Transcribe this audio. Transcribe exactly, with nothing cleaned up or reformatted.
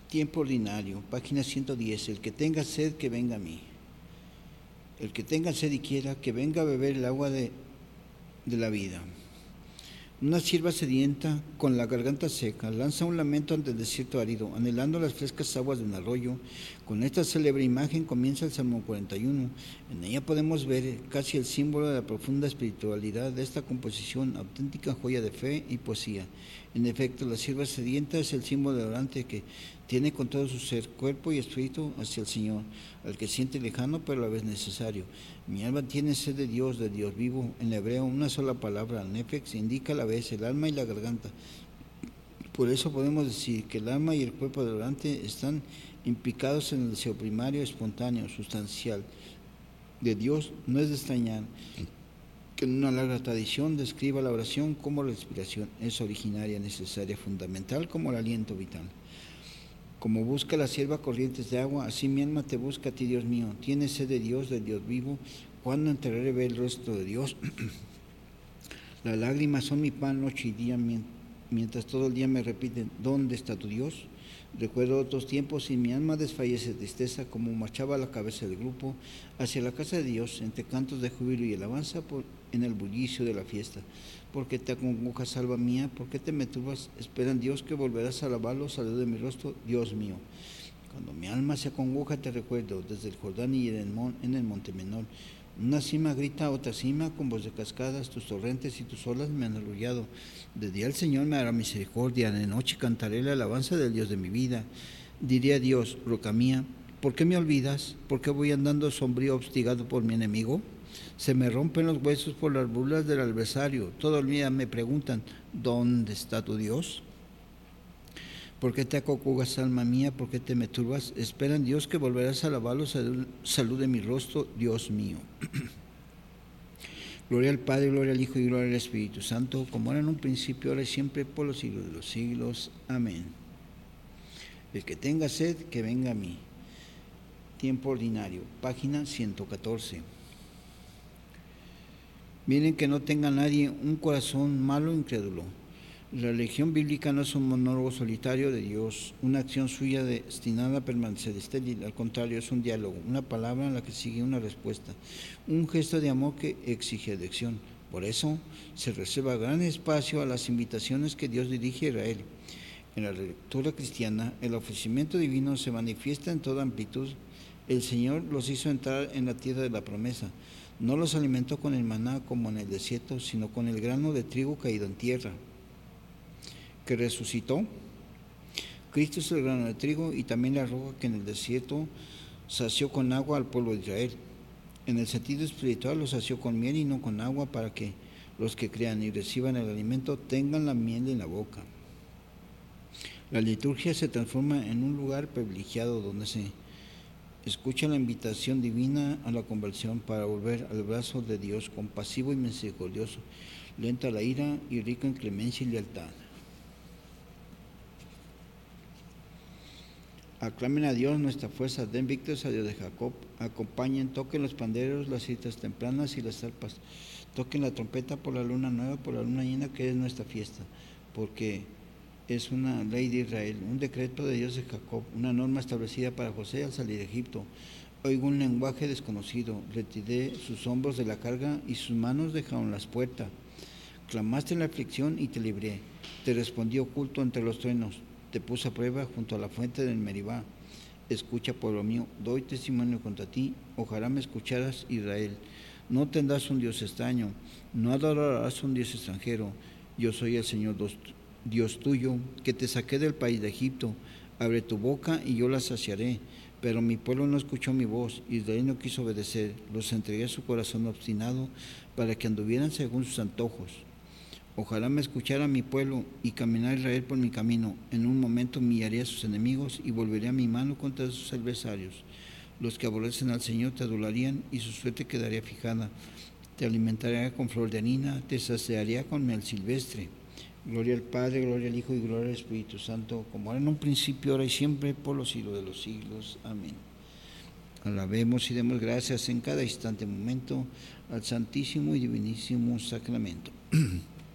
Tiempo ordinario, página ciento diez. El que tenga sed, que venga a mí. El que tenga sed y quiera, que venga a beber el agua de, de la vida. Una sierva sedienta, con la garganta seca, lanza un lamento ante el desierto árido, anhelando las frescas aguas de un arroyo. Con esta célebre imagen comienza el Salmo cuarenta y uno. En ella podemos ver casi el símbolo de la profunda espiritualidad de esta composición, auténtica joya de fe y poesía. En efecto, la sierva sedienta es el símbolo del orante que tiene con todo su ser, cuerpo y espíritu hacia el Señor, al que siente lejano pero a la vez necesario. Mi alma tiene sed de Dios, de Dios vivo. En hebreo, una sola palabra, nefex, indica a la vez el alma y la garganta. Por eso podemos decir que el alma y el cuerpo del orante están implicados en el deseo primario, espontáneo, sustancial de Dios. No es de extrañar que en una larga tradición describa la oración como la respiración. Es originaria, necesaria, fundamental como el aliento vital. Como busca la sierva corrientes de agua, así mi alma te busca a ti, Dios mío. Tienes sed de Dios, de Dios vivo. ¿Cuándo entraré a ver el rostro de Dios? Las lágrimas son mi pan noche y día, mientras todo el día me repiten, ¿dónde está tu Dios? Recuerdo otros tiempos y mi alma desfallece de tristeza, como marchaba la cabeza del grupo hacia la casa de Dios, entre cantos de júbilo y alabanza por, en el bullicio de la fiesta. ¿Por qué te acongojas, alma mía? ¿Por qué te me turbas? Espera en Dios que volverás a alabarlo, salud de mi rostro, Dios mío. Cuando mi alma se acongoja te recuerdo, desde el Jordán y en el, mon, en el monte menor. Una cima grita a otra cima con voz de cascadas, tus torrentes y tus olas me han arrullado. De día el Señor me hará misericordia, de noche cantaré la alabanza del Dios de mi vida. Diré a Dios, roca mía, ¿por qué me olvidas? ¿Por qué voy andando sombrío, obstigado por mi enemigo? Se me rompen los huesos por las burlas del adversario. Todo el día me preguntan, ¿dónde está tu Dios? ¿Por qué te acocugas, alma mía? ¿Por qué te me turbas? Espera en Dios que volverás a alabarlo, salud, salud de mi rostro, Dios mío. Gloria al Padre, gloria al Hijo y gloria al Espíritu Santo, como era en un principio, ahora y siempre, por los siglos de los siglos. Amén. El que tenga sed, que venga a mí. Tiempo ordinario, página ciento catorce. Miren que no tenga nadie un corazón malo e incrédulo. La religión bíblica no es un monólogo solitario de Dios, una acción suya destinada a permanecer estéril. Al contrario, es un diálogo, una palabra en la que sigue una respuesta, un gesto de amor que exige elección. Por eso se reserva gran espacio a las invitaciones que Dios dirige a Israel. En la lectura cristiana, el ofrecimiento divino se manifiesta en toda amplitud. El Señor los hizo entrar en la tierra de la promesa. No los alimentó con el maná como en el desierto, sino con el grano de trigo caído en tierra, que resucitó. Cristo es el grano de trigo y también la roca que en el desierto sació con agua al pueblo de Israel. En el sentido espiritual los sació con miel y no con agua, para que los que crean y reciban el alimento tengan la miel en la boca. La liturgia se transforma en un lugar privilegiado donde se escucha la invitación divina a la conversión para volver al brazo de Dios compasivo y misericordioso, lento a la ira y rico en clemencia y lealtad. Aclamen a Dios nuestra fuerza, den victorias a Dios de Jacob, acompañen, toquen los panderos, las citas tempranas y las arpas, toquen la trompeta por la luna nueva, por la luna llena, que es nuestra fiesta, porque es una ley de Israel, un decreto de Dios de Jacob, una norma establecida para José al salir de Egipto. Oigo un lenguaje desconocido, retiré sus hombros de la carga y sus manos dejaron las puertas. Clamaste en la aflicción y te libré, te respondí oculto entre los truenos. Te puse a prueba junto a la fuente del Meribá. Escucha, pueblo mío, doy testimonio contra ti. Ojalá me escucharas, Israel. No tendrás un Dios extraño, no adorarás un Dios extranjero. Yo soy el Señor Dios tuyo, que te saqué del país de Egipto. Abre tu boca y yo la saciaré. Pero mi pueblo no escuchó mi voz, Israel no quiso obedecer. Los entregué a su corazón obstinado para que anduvieran según sus antojos. Ojalá me escuchara mi pueblo y caminara Israel por mi camino. En un momento humillaré a sus enemigos y volveré a mi mano contra sus adversarios. Los que aborrecen al Señor te adularían y su suerte quedaría fijada. Te alimentaría con flor de harina, te saciaría con miel silvestre. Gloria al Padre, gloria al Hijo y gloria al Espíritu Santo, como era en un principio, ahora y siempre, por los siglos de los siglos. Amén. Alabemos y demos gracias en cada instante momento al Santísimo y Divinísimo Sacramento.